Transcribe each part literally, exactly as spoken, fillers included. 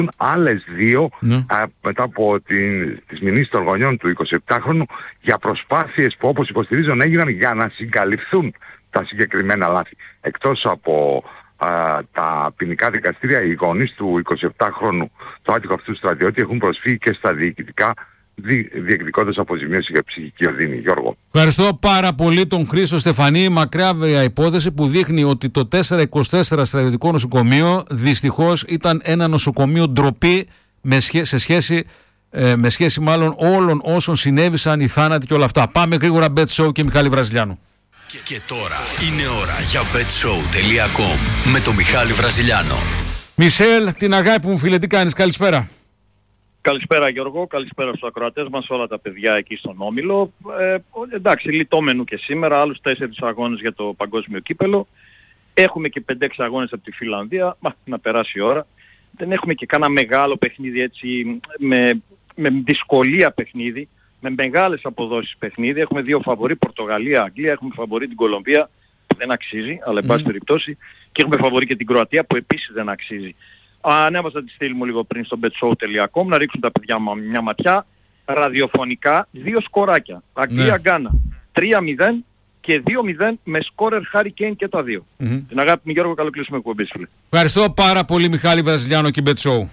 άλλες δύο ναι. α, μετά από την, τις μηνύσεις των γονιών του εικοσιεπτάχρονου για προσπάθειες που όπως υποστηρίζουν έγιναν για να συγκαλυφθούν τα συγκεκριμένα λάθη. Εκτός από α, τα ποινικά δικαστήρια, οι γονείς του εικοσιεπτάχρονου του άτυχου αυτού στρατιώτη έχουν προσφύγει και στα διοικητικά, διεκδικώντας αποζημίωση για ψυχική οδύνη. Γιώργο. Ευχαριστώ πάρα πολύ τον Χρήστο Στεφανή. Μακράβρια υπόθεση που δείχνει ότι το τετρακόσια είκοσι τέσσερα στρατιωτικό νοσοκομείο δυστυχώς ήταν ένα νοσοκομείο ντροπή με σχέ, σε σχέση, ε, με σχέση μάλλον όλων όσων συνέβησαν, οι θάνατοι και όλα αυτά. Πάμε γρήγορα Bet Show και Μιχάλη Βραζιλιάνου. Και, και τώρα είναι ώρα για μπετ σόου τελεία κομ με τον Μιχάλη Βραζιλιάνο. Μισελ, την αγάπη μου φίλε, τι κάνεις, καλησπέρα. Καλησπέρα Γιώργο, καλησπέρα στους ακροατές μας, όλα τα παιδιά εκεί στον Όμιλο. Ε, εντάξει, λιτόμενου και σήμερα, άλλους τέσσερις αγώνες για το παγκόσμιο κύπελο. Έχουμε και πέντε έξι αγώνες από τη Φιλανδία, μα, να περάσει η ώρα. Δεν έχουμε και κάνα μεγάλο παιχνίδι έτσι, με, με δυσκολία παιχνίδι, με μεγάλες αποδόσεις παιχνίδι. Έχουμε δύο φαβορί, Πορτογαλία, Αγγλία, έχουμε φαβορί την Κολομβία, που δεν αξίζει, αλλά εν πάση mm. περιπτώσει, και έχουμε φαβορί και την Κροατία, που επίσης δεν αξίζει. Ανέβασα τη στήλη μου λίγο πριν στο μπετ σόου τελεία κομ να ρίξουν τα παιδιά μου μια ματιά. Ραδιοφωνικά, δύο σκοράκια. Αγγλία-Γκάνα. τρία μηδέν και δύο μηδέν με σκόρερ Χάρι Κέιν και τα δύο. Mm-hmm. Την αγάπη μου Γιώργο, καλοκλείσουμε εκπομπή, φίλε. Ευχαριστώ πάρα πολύ Μιχάλη Βραζιλιάνο και μπετ σόου.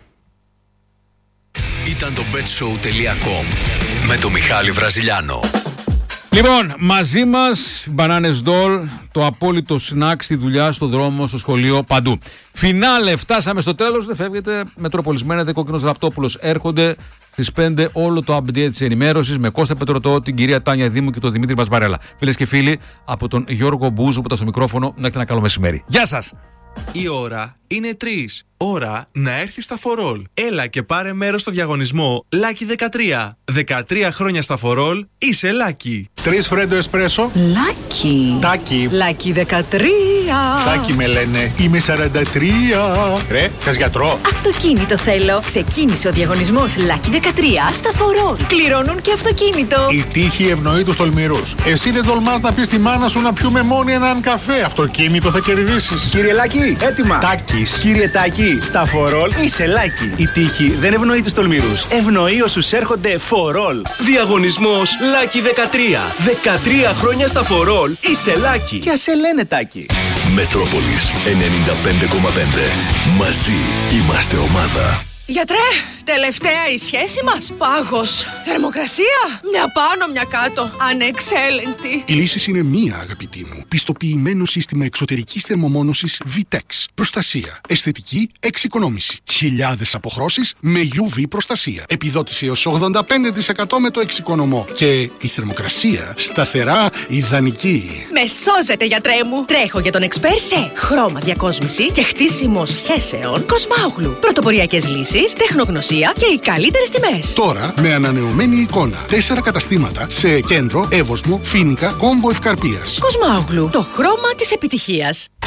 Ήταν το μπετ σόου τελεία κομ με τον Μιχάλη Βραζιλιάνο. Λοιπόν, μαζί μας, μπανάνες ντόλ, το απόλυτο σνακ στη δουλειά, στο δρόμο, στο σχολείο, παντού. Φινάλε, φτάσαμε στο τέλος, δεν φεύγετε, Μετροπολισμένετε, Κόκκινος Ραπτόπουλος έρχονται στις πέντε όλο το update της ενημέρωσης με Κώστα Πετρωτό, την κυρία Τάνια Δήμου και τον Δημήτρη Μπασμπαρέλα. Φίλες και φίλοι, από τον Γιώργο Μπούζου που ήταν στο μικρόφωνο, να έχετε ένα καλό μεσημέρι. Γεια σας! Η ώρα είναι τρεις. Ώρα να έρθει στα φορόλ. Έλα και πάρε μέρος στο διαγωνισμό Lucky δεκατρία. δεκατρία χρόνια στα φορόλ, είσαι Lucky. Τρεις φρέντο εσπρέσο. Lucky. Τάκι. Lucky δεκατρία. Τάκι με λένε. Είμαι σαράντα τρία. Ρε, θες γιατρό? Αυτοκίνητο θέλω. Ξεκίνησε ο διαγωνισμός Lucky δεκατρία στα φορόλ. Κληρώνουν και αυτοκίνητο. Η τύχη ευνοεί τους τολμηρούς. Εσύ δεν τολμάς να πεις στη μάνα σου να πιούμε μόνοι έναν καφέ. Αυτοκίνητο θα κερδίσεις. Κύριε Λάκη, έτοιμα. Τάκης. Κύριε Τάκη, στα φορόλ είσαι Λάκη. Η τύχη δεν ευνοεί τους τολμηρούς. Ευνοεί όσους έρχονται φορόλ. Διαγωνισμός Lucky δεκατρία. δεκατρία χρόνια στα φορόλ, είσαι Λάκη. Και ας σε λένε Τάκη. Μετρόπολης ενενήντα πέντε κόμμα πέντε. Μαζί είμαστε ομάδα. Γιατρέ, τελευταία η σχέση μας. Πάγος. Θερμοκρασία. Μια πάνω, μια κάτω. Ανεξέλεγκτη. Η λύση είναι μία, αγαπητή μου. Πιστοποιημένο σύστημα εξωτερικής θερμομόνωσης Vitex. Προστασία. Αισθητική εξοικονόμηση. Χιλιάδες αποχρώσεις με γιου βι προστασία. Επιδότηση έως ογδόντα πέντε τοις εκατό με το εξοικονομώ. Και η θερμοκρασία σταθερά ιδανική. Με σώζετε, γιατρέ μου. Τρέχω για τον εξπέρ σε χρώμα διακόσμηση και χτίσιμο σχέσεων Κοσμάουγλου. Πρωτοποριακές λύσεις, τεχνογνωσία και οι καλύτερες τιμές. Τώρα με ανανεωμένη εικόνα. Τέσσερα καταστήματα σε Κέντρο, Εύωσμο, Φοίνικα, Κόμβο Ευκαρπίας. Κοσμάουγλου, το χρώμα της επιτυχίας.